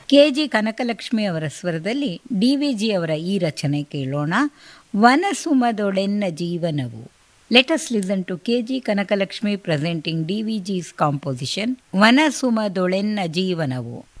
KG Kanakalakshmi ಅವರ ಸ್ವರದಲ್ಲಿ DVG ಅವರ ಈ ರಚನೆ ಕೇಳೋಣ. ವನಸುಮದೊಡೆನ್ನ ಜೀವನವು. Let us listen to KG Kanakalakshmi presenting DVG's composition ವನಸುಮದೊಡೆನ್ನ ಜೀವನವು.